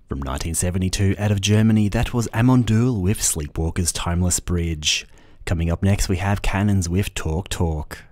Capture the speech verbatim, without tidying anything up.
From nineteen seventy-two, out of Germany, that was Amon Düül with Sleepwalker's Timeless Bridge. Coming up next, we have Cannons with Talk Talk.